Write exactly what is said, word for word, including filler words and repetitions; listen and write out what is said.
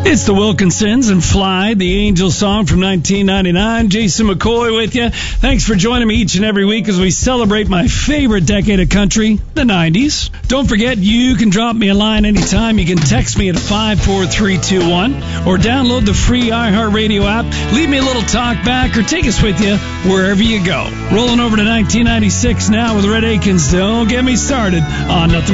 It's the Wilkinsons and Fly, the Angel song from nineteen ninety-nine. Jason McCoy with you. Thanks for joining me each and every week as we celebrate my favorite decade of country, the nineties. Don't forget, you can drop me a line anytime. You can text me at five four three two one or download the free iHeartRadio app. Leave me a little talk back or take us with you wherever you go. Rolling over to nineteen ninety-six now with Red Akins. Don't get me started on Nothing